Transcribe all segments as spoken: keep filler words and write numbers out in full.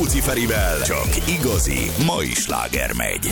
Luciferivel csak igazi mai sláger megy.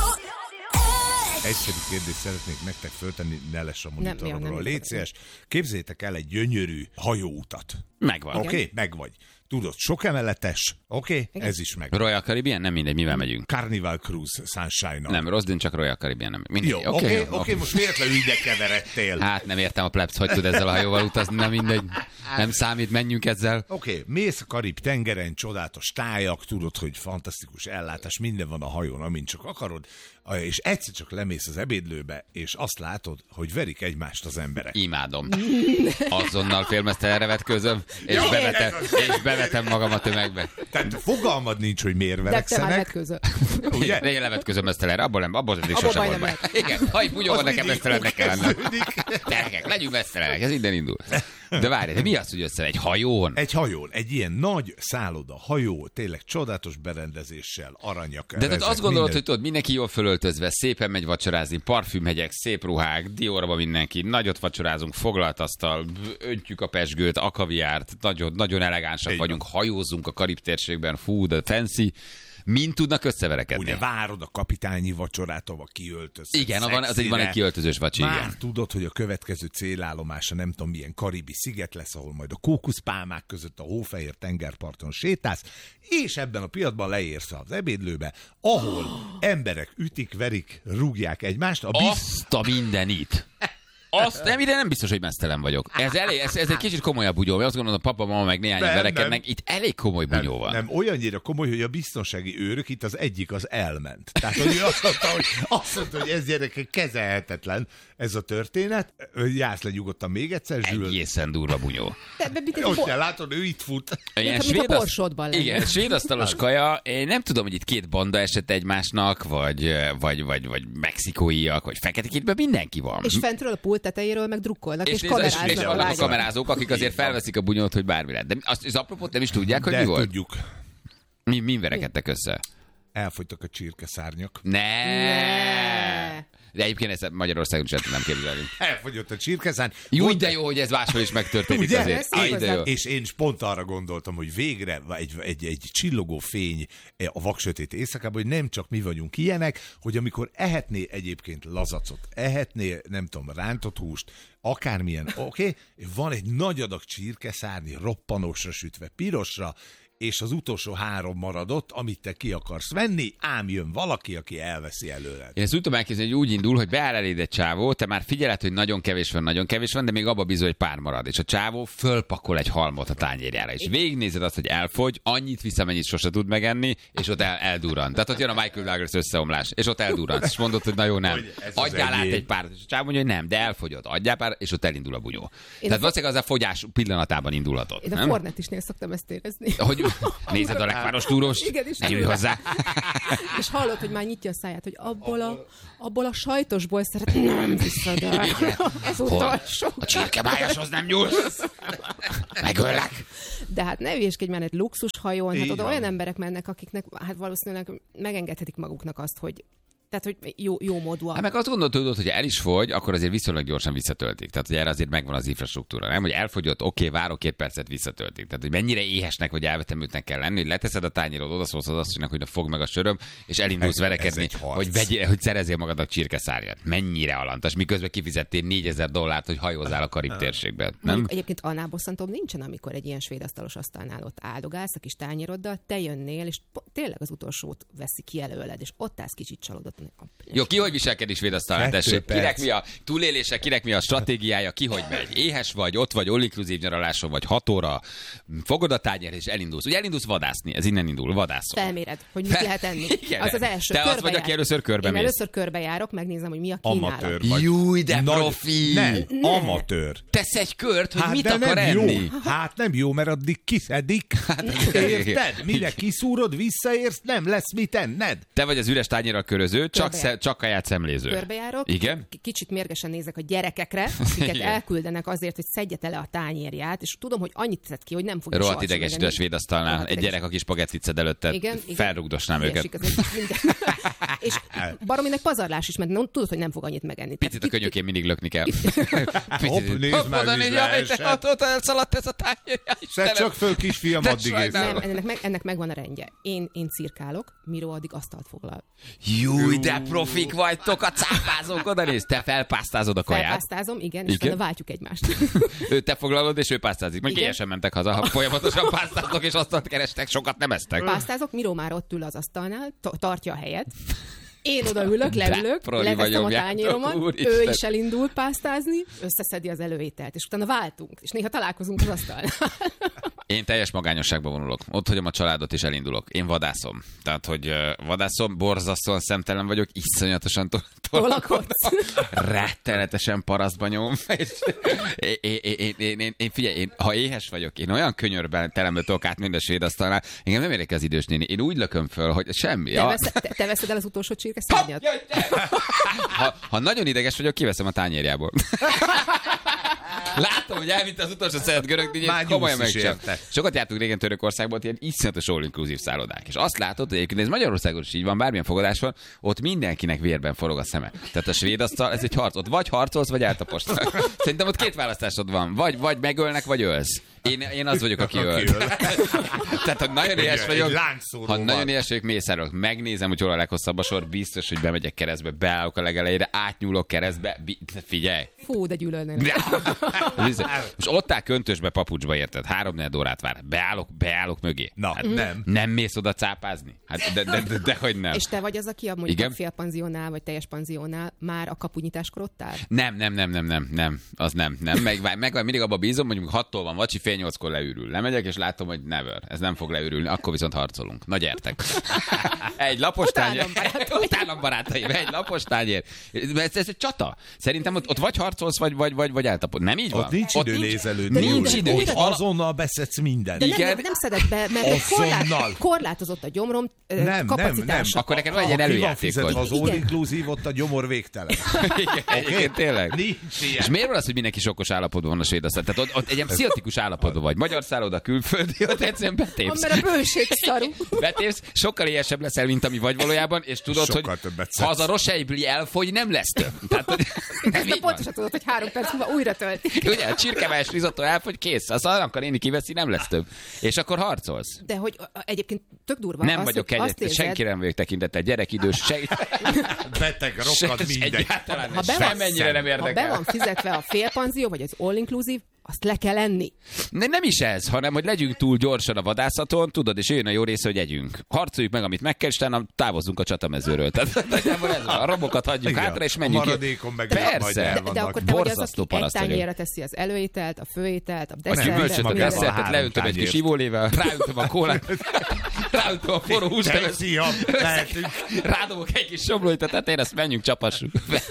Egyszerű kérdést szeretnék nektek föltenni, ne lesz a monitoromról. Légy szíves, képzeljétek el egy gyönyörű hajóutat. Megvan. Oké, okay? Megvagy. Tudod, sok emeletes, oké, okay? Ez is meg. Royal Caribbean? Nem mindegy, mivel megyünk. Carnival Cruise Sunshine-nal. Nem, Rosdin, csak Royal Caribbean. Nem. Mindegy. Jó, oké, okay, okay, okay, most véletlenül ide keveredtél. Hát nem értem a plebsz, hogy tud ezzel a hajóval utazni, nem mindegy. Nem számít, menjünk ezzel. Oké, okay, mész a Karib-tengeren, csodálatos tájak, tudod, hogy fantasztikus ellátás, minden van a hajón, amint csak akarod, és egyszer csak lemész az ebédlőbe, és azt látod, hogy verik egymást az emberek. Imádom. Azonnal félmeztelenre vetközöm, és, Jó, bevetem, az... és bevetem magam a tömegbe. Tehát fogalmad nincs, hogy miért verekszenek. De te már vetközöl. Ugye? Én levetközöm mesztelenre, abból nem, abból nem is sosem volt baj. Igen, ha egy bunyó van nekem mesztelennek kell lennem. Gyerekek, legyünk mesztelenek, ez innen indul. De várj, de mi az, hogy össze egy hajón? Egy hajón, egy ilyen nagy szálloda, hajó, tényleg csodálatos berendezéssel, aranyak. De tehát azt gondolod, minden... hogy tudod, mindenki jól fölöltözve, szépen megy vacsorázni, parfümhegyek, szép ruhák, Diorba mindenki, nagyot vacsorázunk, foglalt asztal, öntjük a pezsgőt, a kaviárt, nagyon, nagyon elegánsak Egy vagyunk, van. Hajózzunk a Karib térségben, fú, de fancy. Mind tudnak összeverekedni? Ugye várod a kapitányi vacsorát, ahol kiöltöz. Igen, van, az egy, van egy kiöltözős vacsi. Már igen. tudod, hogy a következő célállomása nem tudom milyen karibi sziget lesz, ahol majd a kókuszpálmák között a hófehér tengerparton sétálsz, és ebben a pillanatban leérsz az ebédlőbe, ahol emberek ütik, verik, rúgják egymást. A biz... Azt a mindenit! Azt nem, ide nem biztos, hogy mesztelen vagyok. Ez, elég, ez, ez egy kicsit komolyabb bunyó. Azt gondolom, a papa, mama meg néhány verekednek. Itt elég komoly bunyó nem, van. Nem, olyannyira komoly, hogy a biztonsági őrök, itt az egyik az elment. Tehát, hogy azt mondta, hogy, azt mondta, hogy ez gyerekek kezelhetetlen ez a történet. Jársz le nyugodtan még egyszer, Zsül. Egészen durva bunyó. Ott kell látod, ő itt fut. Ilyen svéd, a borsodban lenne. Igen, svédasztalos kaja. Én nem tudom, hogy itt két banda esett egymásnak, vagy, vagy, vagy, vagy mexikóiak, vagy feketékében mindenki van. És fentről a pult tetejéről meg drukkolnak, és, és kameráznak. És vannak a kamerázók, akik azért felveszik a bunyót, hogy bármi lehet. De azt, az apropót nem is tudják, hogy De mi volt? tudjuk. Mi, mi verekedtek össze? Elfogytak a csirkeszárnyak. Ne! ne. De egyébként ezt Magyarországon sem tudnám képzelni. Elfogyott a csirkeszárny. Jó, de jó, hogy ez máshol is megtörténik ugye? azért. Aj, de jó. És én pont arra gondoltam, hogy végre egy, egy, egy csillogó fény a vaksötét éjszakában, hogy nem csak mi vagyunk ilyenek, hogy amikor ehetné egyébként lazacot, ehetné, nem tudom, rántott húst, akármilyen, oké, okay, van egy nagy adag csirkeszárny roppanósra sütve, pirosra, és az utolsó három maradott, amit te ki akarsz venni, ám jön valaki, aki elveszi előled. Én ezt úgy tudom elképzelni, hogy úgy indul, hogy beáll eléd egy csávó, te már figyeled, hogy nagyon kevés van, nagyon kevés van, de még abba bizony, hogy pár marad. És a csávó fölpakol egy halmot a tányérjára, és végignézed azt, hogy elfogy, annyit visz, amennyit sose tud megenni, és ott el, eldurran. Tehát ott jön a Michael Douglas összeomlás, és ott eldurran. És mondod, hogy na jó, nem. Adjál át egy pár, és a csávó mondja, hogy nem, de elfogyod. Adjál pár, és ott elindul a bunyó. Én Tehát valószínűleg az a fogyás pillanatában indulhatott. Én a Fornetisnél szoktam ezt érezni. Hogy nézed a lekváros túrós, ne ülj hozzá. És hallod, hogy már nyitja a száját, hogy abból a, abból a sajtosból szeret, nem viszed el. Ez utolsó. A csirkebájashoz nem nyúlsz. Megöllek. De hát ne hülyéskedj már egy luxushajón, hát Így oda van. olyan emberek mennek, akiknek hát valószínűleg megengedhetik maguknak azt, hogy tehát, hogy jó, jó módúak. Hát meg azt gondolod, hogy el is fogy, akkor azért viszonylag gyorsan visszatöltik. Tehát, hogy erre azért megvan az infrastruktúra. Nem, hogy elfogyott, oké, okay, várok két percet, visszatöltik. Tehát, hogy mennyire éhesnek vagy elvetemültnek kell lenni, hogy leteszed a tányérod, odaszólsz az asszonynak, hogy na fogd meg a söröm, és elindulsz Ez- verekedni, ez egy harc. hogy, vegyél, hogy szerezzél magadnak csirkeszárnyat. Mennyire alantas, miközben kifizettél négyezer dollárt, hogy hajózzál a Karib térségben. Nem? Mondjuk egyébként annál bosszantóbb nincsen, amikor egy ilyen svéd asztalos asztalnál ott áldogálsz a kis tányéroddal, te jönnél, és po- tényleg az utolsót veszi ki előled, és ott állsz kicsit csalódott. Jó, ki hogy viselkedik svédasztalán, Kettő tessék? perc. Kinek mi a túlélése, kinek mi a stratégiája, ki hogy megy? Éhes vagy, ott vagy, all-inclusive nyaraláson vagy, hat óra, fogod a tányér és elindulsz. Ugye elindulsz vadászni, ez innen indul, vadászol. Felméred, hogy mit lehet enni. Igen. Az az első. Te az körbe vagy, aki jár. először körbe Én mész. először körbejárok, megnézem, hogy mi a kínálat. Amatőr vagy. Júj, de Nagy- profi! Nem, amatőr. Tesz egy kört, hogy Hát mit de akar nem enni. jó. Hát nem jó, mert addig kiszedik. Érted? Mire kiszúrod, visszaérsz, nem lesz mit enned. Te vagy az üres tányérral köröző, Ő csak, sze, csak kaját szemléző. Körbejárok. Igen? K- kicsit mérgesen nézek a gyerekekre, akiket Igen. elküldenek azért, hogy szedje le a tányérját, és tudom, hogy annyit tett ki, hogy nem fogja Rohadt sohasem idegesítő a megenni. svéd asztalnál. Rohadt Egy gyerek, idegesítő. aki spagettit szed előtte, Igen, igen. felrugdosnám őket. Ilyesik azért minden. És barominek pazarlás is, mert nem, tudod, hogy nem fog annyit megenni. Picit a könyökén mindig lökni kell. Hopp, nézd már, oda négy, vízbe jaj, te esett. ott, ott elszaladt ez a tányér. jaj, Szedd Istenem. csak föl, kisfiam, De addig sajnálom. észre. Nem, ennek, meg, ennek megvan a rendje. Én, én cirkálok, Miró addig asztalt foglal. Júj, de profik vagytok, a cápázók, oda néz, te felpásztázod a kaját. Felpásztázom, igen, és Igen? utána váltjuk egymást. Ő te foglalod, és ő pásztázik. Mondjuk Igen. ilyen sem mentek haza, ha folyamatosan pásztáztok, és asztalt kerestek, sokat nem eztek. Pásztázok, Miró már ott ül az asztalnál, t- tartja a helyet. Én odaülök, De leülök, proli leveszem a vagyok, tányéromat, úristen. ő is elindul pásztázni, összeszedi az előételt, és utána váltunk, és néha találkozunk az asztalnál. Én teljes magányosságba vonulok. Ott hagyom a családot, és elindulok. Én vadászom. Tehát, hogy uh, vadászom, borzasztóan szemtelen vagyok, iszonyatosan to- Tolakodsz. rettenetesen parasztba nyom. És én, én, én, én, én, én, figyelj, én, ha éhes vagyok, én olyan könyörben terembe tudok át minden svéd asztalnál, engem nem érdekel az idős néni. Én úgy lököm föl, hogy semmi. Te, Ja. vesz, te, te veszed el az utolsó csirke szárnyat? Jaj, te! Ha, ha nagyon ideges vagyok, kiveszem a tányérjából. Látom, hogy elvitte az utolsó szeret görög Már díjat, komolyan nyúlsz is megcsinálom. érte. Sokat jártunk régen Törökországban, ott ilyen iszonyatos all-inclusive szállodák. És azt látod, hogy egyébként ez Magyarországon is így van, bármilyen fogadás van, ott mindenkinek vérben forog a szeme. Tehát a svéd asztal, ez egy harc. Ott vagy harcolsz, vagy eltaposd. Szerintem ott két választásod van. Vagy, vagy megölnek, vagy ölsz. Én, én az vagyok, aki öl. Aki öl. Tehát, ha nagyon éhes Egy vagyok, lángszóróval. ha nagyon éhes vagyok, mészárolok, megnézem, hogy hol a leghosszabb a sor, biztos, hogy bemegyek keresztbe, beállok a legelejére, átnyúlok keresztbe, bi- figyelj. Fú, de gyűlölnének. Most ott áll köntösbe, papucsba, érted? Három-négy órát vár. Beállok, beállok mögé. Na, hát nem. Nem mész oda cápázni? Hát de, de, de, de hogy nem. És te vagy az, aki a mondjuk Igen? a félpanziónál, vagy teljes panziónál már a kapunyitáskor ott áll? Nem, nem, nem, nem, nem, nem, az nem, nem. Meg, meg mindig abba bízom, mondjuk hattól van vacsi, fél nyolckor leürül. Lemegyek, és látom, hogy never, ez nem fog leürülni, akkor viszont harcolunk. Na gyertek. Egy lapos tányér. Utálom barátaim, egy lapos tányér. Ez, ez egy csata. Szerintem ott, ott vagy harcolsz, vagy, vagy, vagy, vagy eltapod. Nem így van? Ott nincs idő nézelődni. De nincs Nincs idő. idő. Ott Azonnal beszedsz mindent. De nem, Igen. nem, nem szedett be, mert egy korlát, Azonnal. korlátozott a gyomrom ö, Nem, nem, nem. kapacitása. Akkor neked van egy Ha ilyen ki van fizetve előjátékod. az all inclusive, ott a gyomor végtelen. Igen, egyébként tényleg. Nincs ilyen. És miért van az, hogy mindenki sokkos állapotban van a svéd asztal? Tehát ott, ott egy ilyen pszichotikus állapotban vagy. Magyar szálloda, külföldi, ott egyszerűen betépsz. Mert a bőség szarú. Betépsz, sokkal éhesebb leszel, mint ami vagy valójában, és tudod, Sokkal hogy többet ha az szedsz. a roseibli elfogy, nem lesz több. Tehát, hogy nem De így van. pontosan tudod, hogy három perc múlva újra töltik. Ugye, a csirkevályos risotto elfogy, kész. Az akar néni kiveszi, nem lesz több. És akkor harcolsz. De hogy a- egyébként tök durva. Nem az, vagyok hogy azt kegyetlen, érzed, senkire nem vagyok tekintettel, gyerek, idős, se, Beteg, rokkad, se, mindegy. egyáltalán Ha nem, be van- semmennyire nem Ha be érdekel. van fizetve a félpanzió, vagy az all-inclusive, azt le kell enni. Ne, nem is ez, hanem hogy legyünk túl gyorsan a vadászaton, tudod, és jön a jó része, hogy együnk. Harcoljuk meg, amit meg kell, és utána távozzunk a csatamezőről. Tehát nagyjából ez van. A robokat hagyjuk Igen, hátra, és a menjünk. maradékon meg Persze. majd De- el de vannak. De akkor te vagy az, Borzasztó aki egy paraszt vagyok. tányérra teszi az előételt, a főételt, a A desszertet. gyümölcsöt, a magában minden. desszertet, három leöntöm egy kis tányért. ivólével, ráöntöm a kólát, ráöntöm a forró húslevet, Fiam, lehetünk. rádobok egy kis somlóit a tetején, azt menjünk, csapassuk.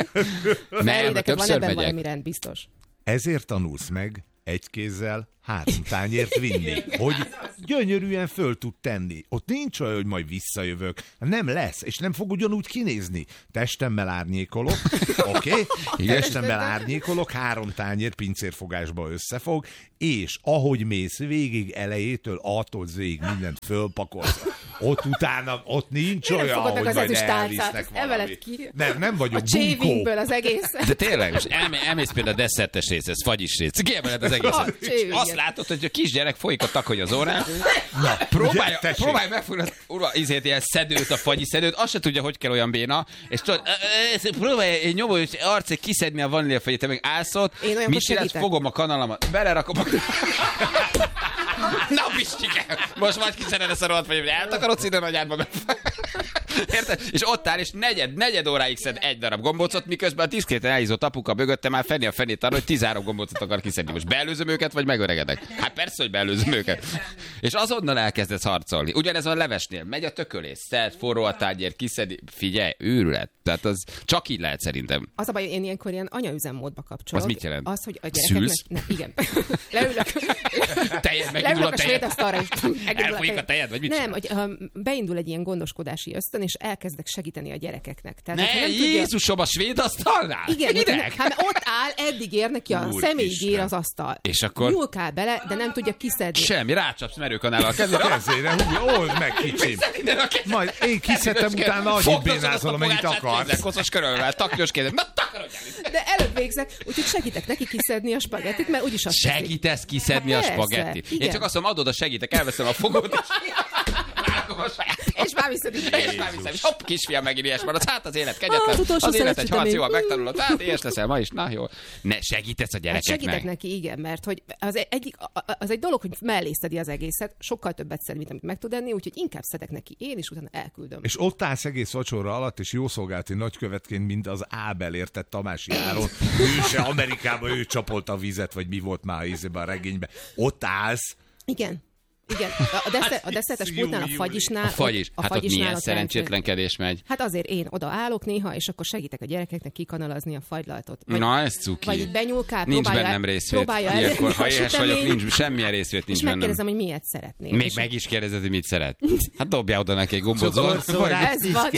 Nem, Neked van többször ebben megyek. valami rend, biztos. Ezért tanulsz meg egy kézzel három tányért vinni, hogy gyönyörűen föl tud tenni. Ott nincs olyan, hogy majd visszajövök. Nem lesz, és nem fog ugyanúgy kinézni. Testemmel árnyékolok, oké? Okay? Testemmel árnyékolok, három tányér pincérfogásba összefog, és ahogy mész végig elejétől, attól végig mindent fölpakolsz. Ott utána, ott nincs Miért nem olyan, fogod meg hogy az majd ezüstálcát? elvisznek Ezt emeled valamit. ki. Nem, nem A vagyok bunkó. csévingből az egész. De tényleg, most elmé, elmész például a desszertes rész, ez fagyis rész. Kiemeled az egészet. Ah, És cső, azt igen. látod, hogy a kisgyerek folyik a takony az órán, próbálja, tessék. próbálja megfogni az ura, izét, ilyen szedőt, a fagyi szedőt, azt se tudja, hogy kell olyan béna, és tudod, ö, ö, ezt próbálja egy nyomó, hogy arcig kiszedni a vaníliafagyit, te meg állsz ott, Én olyankor mit csinálsz, segítek. fogom a kanalamat, belerakom a... Na, Pistike! Most majd kiszeded ezt a rohadt fagyit, hogy eltakarodsz ide nagyádba, mert... Érted? És ott áll, és negyed, negyed óráig szed egy darab gombócot, miközben a diszkréten elhízott apuka mögötte már fenni a fenét arra, hogy tizenhárom gombócot akar kiszedni. Most beelőzöm őket, vagy megöregedek? Hát persze, hogy beelőzöm őket. És azonnal elkezdesz harcolni. Ugyanez van a levesnél. Megy a tökölés, szed, forró a tányér, kiszedi. Figyelj, őrület. Tehát az csak így lehet szerintem. Az a baj, én ilyenkor ilyen anyaüzemmódba kapcsolok. Az mit jelent? Az, hogy a gyerekeknek... Szülsz? Ne, igen. Leülök. Tejed, megindul Leülök a a tejed. svédasztalra, és Elfolyik a tejed, vagy mit Nem, hogy um, beindul egy ilyen gondoskodási ösztön, és elkezdek segíteni a gyerekeknek. Tehát, hogyha Ne, nem tudja- Jézusom, a svéd asztalnál? Igen, Hideg? hát ott áll, eddig ér neki a Úristen. személyig ér az asztal. És akkor? Nyúlkál bele, de nem tudja kiszedni. Semmi, rácsapsz merőkanállal a kezére. Kezére, húgy, old meg, kicsim. Majd én kiszedtem, utána annyit bénázol, amennyit akarsz. Koszos körölvel, taknyos kézzel. Na, takarodjál! De előbb végzek, úgyhogy segítek neki kiszedni a spagettit, mert úgyis azt teszi. Segítesz kiszedni a Persze, spagettit. Én igen. csak azt mondom, adod a segítek, elveszem a fogót, és rárakom a saját. És már viszed is. És már viszem, és hopp, kisfiam, megint ilyes marad. Hát az élet Ah, kegyetlen. az utolsó Az élet egy szeretsütemény. harc, jól megtanulod. Hát ilyes leszel ma is. Na jó. Ne, segítesz a Hát gyerekeknek. segítek neki, igen, mert hogy az egy, az egy dolog, hogy mellé szedi az egészet, sokkal többet szed, mint amit meg tud enni, úgyhogy inkább szedek neki én, és utána elküldöm. És ott állsz egész vacsora alatt, és jószolgálati nagykövetként, mint az Ábel, érted, Tamási Áron. Ő se Amerikában, ő csapolta a vizet, vagy mi volt már ízében a regényben. Ott állsz. Igen. Igen, a, deszer, a desszertes Jó, pultnál, a jó, fagyisnál... A fagy is. a Hát ott fagyisnál milyen ott szerencsétlenkedés megy. Hát azért én oda állok néha, és akkor segítek a gyerekeknek kikanalazni a fagylaltot. Vagy, Na, ez cuki. vagy így benyúlkál, Nincs próbálja, bennem részvét. próbálja elérni Ilyenkor, ha a éhes vagyok, süteményt, nincs semmilyen részvét nincs és bennem. megkérdezem, hogy miért szeretném. Még És meg is kérdezed, hogy mit szeret. Hát dobjál oda neki egy gombot. Cukorszórát Ez van.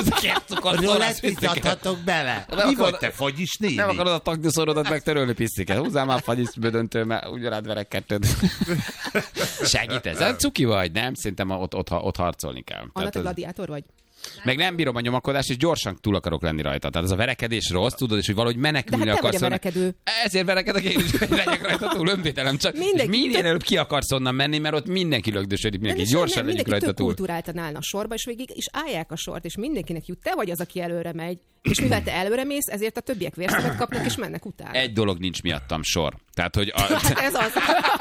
Rólát vitathatok bele. Mi vagy te, fagyis néni? Nem akarod a taknyoszorodat megtörölni, pisztiket. Húzzál már fagyis bödöntő, mert úgy rád verek kettőt. Segítesz? Hát cuki vagy, nem? Szerintem ott, ott, ott harcolni kell. Anna, Tehát te az- gladiátor vagy? meg nem bírom a nyomakodást, és gyorsan túl akarok lenni rajta. Tehát ez a verekedés rossz, tudod, és hogy valahogy De menekülni hát te vagy akarsz. a onnan. verekedő. Ezért verekedek én is, hogy legyek rajta túl, önvédelem csak. Mindenki- És minél előbb ki akarsz onnan menni, mert ott mindenki lögdösödik, mindenki Nem, gyorsan nem, legyünk mindenki rajta tök túl. kultúráltan állna sorba, és végig is állják a sort, és mindenkinek jut. Te vagy az, aki előre megy. És mivel te előre mész, ezért a többiek vérszemet kapnak, és mennek utána. Egy dolog nincs miattam, sor. Tehát, hogy a, Hát ez az.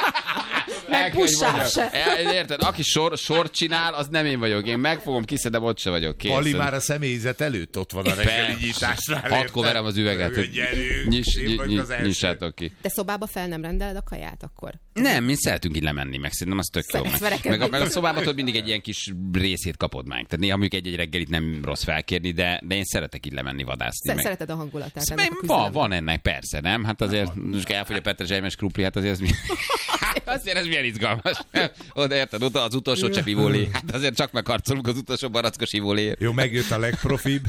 El Meg kell, hogy pussál mondjam. se. El- Érted? Aki sor, sort csinál, az nem én vagyok. Én megfogom, kiszedem, ott se vagyok. Kész. Pali már a személyzet előtt ott van a reggeli nyitásnál. Hatkor verem az üveget, hogy Gyerünk, nyiss, én vagyok nyiss, az első. nyissátok ki. De szobába fel nem rendeled a kaját akkor? Nem, mi szeretünk így lemenni, meg szerintem az tök jó. Szeretsz Meg, verekedni. meg, a, meg a szobában ott mindig egy ilyen kis részét kapod meg. Tehát néha mondjuk egy-egy reggelit nem rossz felkérni, de, de én szeretek így lemenni vadászni. Sze- meg. Szereted a hangulatát ennek a Meg, küzdelemnek. van, van ennek, persze, nem? Hát azért, most elfogy a Petre Zselymes krupli, hát azért ez, mi... hát azért ez milyen izgalmas. Oda érted, oda az utolsó csepp ivólé. Hát azért csak megharcolunk az utolsó barackos ivólé. Jó, megjött a legprofibb.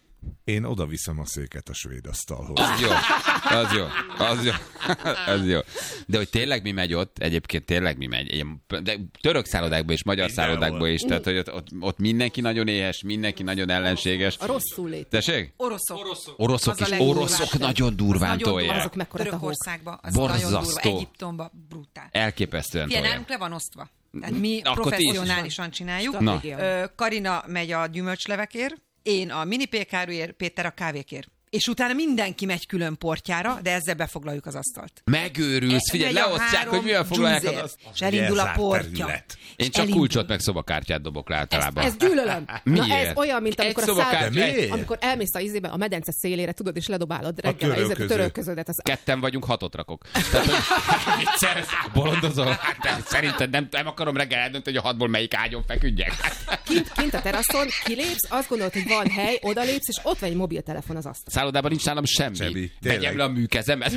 Én oda viszem a széket a svéd asztalhoz. Az jó, az jó, az jó, az jó. De hogy tényleg mi megy ott, egyébként tényleg mi megy. Ilyen, de török szállodákból és magyar Mindenhol. szállodákból is, tehát hogy ott, ott, ott mindenki nagyon éhes, mindenki nagyon ellenséges. A rosszul lét. Tessék? Oroszok. Oroszok, Oroszok Az a is, legdurvább. oroszok nagyon durván nagyon tolják. durva. Azok mekkora tahók. Törökországban, az nagyon durva. Borzasztó. Egyiptomban brutál. Elképesztően Ilyen tolják. nálunk le van osztva. Tehát mi Akkor ti is. professzionálisan csináljuk. Na. Ö, Karina megy a gyümölcslevekért, én a mini pékáruért, Péter a kávékért. És utána mindenki megy külön portjára, de ezzel befoglaljuk az asztalt. Megőrülsz, figyelj, Megy a leosztják, három hogy milyen foglalják az dzsúzér, azt. És elindul a Elzárt portja. terület. Én csak elindul. kulcsot meg szobakártyát dobok le általában. Ez gyűlölöm. Miért? Na ez olyan, mint Egy amikor a szobakártya, száll... De miért? amikor elmész a izébe, a medence szélére, tudod, és ledobálod reggel a, törölköző. izét, a törölköződet. Az... Ketten vagyunk, hatot rakok. Tehát, hogy vicces, bolondozol. Hát, szerinted nem, nem akarom reggel eldönteni, hogy a hatból melyik ágyon feküdjek. Kint, kint a teraszon kilépsz, azt gondolod, hogy van hely, odalépsz, és ott van egy mobiltelefon az asztal. Szállodában nincs nálam semmi. Semmi, Vegyem tényleg. le a műkezemet.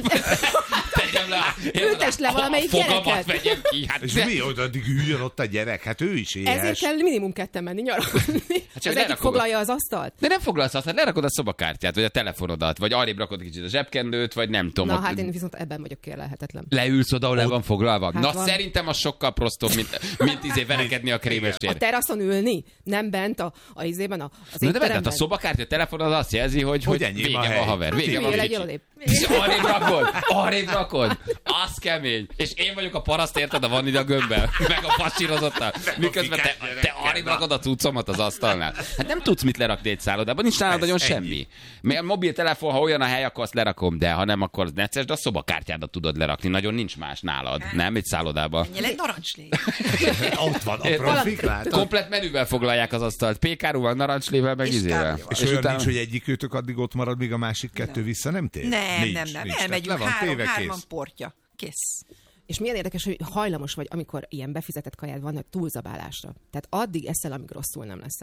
Tegyem le a... Ültesd le valamelyik a fogamat gyereket. vegyem ki. Hát, És mi, hogy addig üljön ott a gyerek? Hát ő is éhes. Ezért kell minimum ketten menni nyaralni. csak Az egyik lerakod. foglalja az asztalt. de nem foglalsz azt, hát lerakod a szobakártyát, vagy a telefonodat, vagy arrébb rakod kicsit a zsebkendőt, vagy nem tudom. Na ott hát én viszont ebben vagyok kérlelhetetlen. leülsz oda, ahol le van foglalva. Hát Na van. szerintem az sokkal prostóbb, mint, mint izé verekedni a A krémesért. teraszon ülni, nem bent a, a izében, a, az Na de mert étteremben. a szobakártya, a telefon az azt jelzi, hogy, hogy, enyém vége a van, hely. haver. Vége van, Jöjjél, Ricsi. legyél odébb. És arrébb rakod, arrébb rakod. Az kemény. És én vagyok a paraszt, érted, a vanilla gömbbel, meg a pasírozottal. Miközben te, te arrébb rakod a cuccomat az asztalnál. Hát nem tudsz mit lerakni egy szállodában, nincs nálad Ez nagyon ennyi. semmi. Mert a mobiltelefon, ha olyan a hely, akkor azt lerakom, de ha nem, akkor necces, de a szobakártyádat tudod lerakni. Nagyon nincs más nálad, nem? Egy szállodában. Menjél egy narancslé. Ott van a Érted? profik, látod? Komplet menüvel foglalják az asztalt. Pékáruval, narancslével, meg És izével. kávéval. És, olyan nincs, hogy egyik őtök addig ott marad, míg a másik kettő vissza nem tér? Nem, nincs, nem, nem. Nincs. Elmegyünk, Tehát le van három, téve, hárman kész. portja. Kész. És milyen érdekes, hogy hajlamos vagy, amikor ilyen befizetett kajád van, túlzabálásra. Tehát addig eszel, amíg rosszul nem leszel.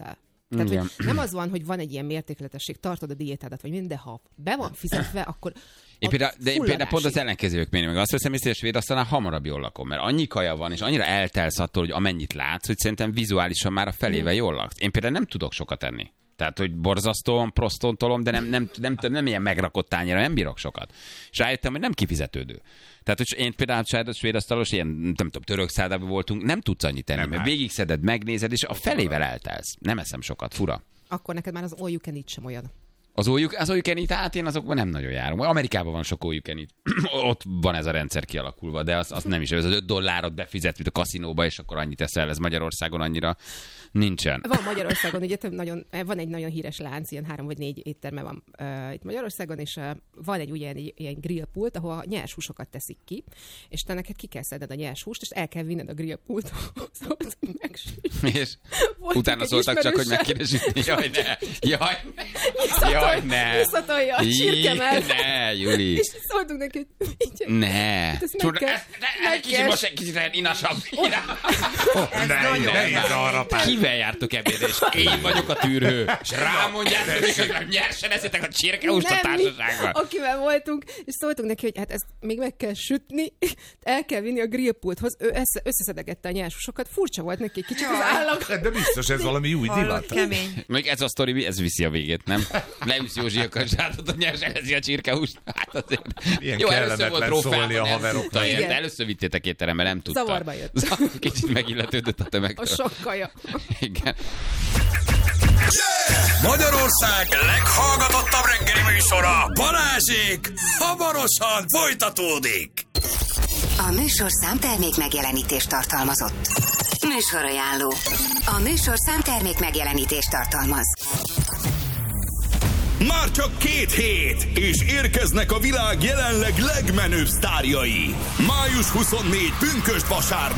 Tehát, Igen. hogy nem az van, hogy van egy ilyen mértékletesség, tartod a diétádat, vagy minden, de ha be van fizetve, akkor Én például, de én például pont az fulladásig. ellenkezők mérni, meg azt veszem észre, hogy a svéd asztalnál hamarabb jól lakom, mert annyi kaja van, és annyira eltelsz attól, hogy amennyit látsz, hogy szerintem vizuálisan már a felével jól laksz. Én például nem tudok sokat enni. Tehát, hogy borzasztóan prostontolom, de nem, nem, nem, nem, nem ilyen megrakott tányéra, nem bírok sokat. És rájöttem, hogy nem kifizetődő. Tehát, hogy én például a svéd asztalos, ilyen, nem tudom, török szállodában voltunk, nem tudsz annyit tenni, Nem, mert hát. végig szeded, megnézed, és a felével eltelsz. Nem eszem sokat, fura. Akkor neked már az all you can eat sem olyan. Az all you, az all you can eat, hát én azokban nem nagyon járom. Amerikában van sok all you can eat. Ott van ez a rendszer kialakulva, de az, az nem is. Ez az öt dollárot befizet, mint a kaszinóba, és akkor annyit eszel, ez Magyarországon annyira nincsen. Van Magyarországon, ugye több nagyon, van egy nagyon híres lánc, ilyen három vagy négy étterme van uh, itt Magyarországon, és uh, van egy ugyan egy ilyen grillpult, ahol nyers húsokat teszik ki, és te neked ki kell szedned a nyers húst, és el kell vinned a grillpulthoz, hogy megsütj. És Voltunk utána egy szóltak csak, hogy meg ismerőssel. kéne sütni. Jaj, ne! Jaj, ne! Jaj, ne! Visszatolja a Jé, csirkemet. Ne, Juli! És szóltunk neki, hogy figyelj, Ne! ezt meg Tudod, kell- ez- ne, meg Kicsit kell- most egy kicsit lehet inasabb. Oh, ne, nagyon ne, jó. ez arra pár. Kivel jártok ebédre, és én vagyok a tűrhő. És rámondjátok, hogy nyersen eszitek a csirkehúst a Nem, mi, társaságban. akivel voltunk, és szóltunk neki, hogy hát ezt még meg kell sütni, el kell vinni a grillpulthoz, ő össze, összeszedegette a nyershúsokat, furcsa volt neki kicsit az állam. De biztos ez valami új Hallod, divat. kemény. Még ez a sztori, ez viszi a végét, nem? Leüssz Józsi a kazsátot, a nyersen eszi a csirkehúst. Hát azért. Ilyen Jó, először kellemetlen volt szólni trófeában, a nem haveroknak. tudta, érted? Igen. Először vittétek étterembe, nem tudta. Zavarba jött. Kicsit megilletődött a A tömegtől. sok kaja. Igen. Magyarország leghallgatottabb reggeli műsora, Balázsék, hamarosan folytatódik. A műsorszám termék megjelenítést tartalmazott. Műsorajánló. A műsorszám termék megjelenítést tartalmaz. Már csak két hét, és érkeznek a világ jelenleg legmenőbb sztárjai. május huszonnégy pünkösd vasárnap.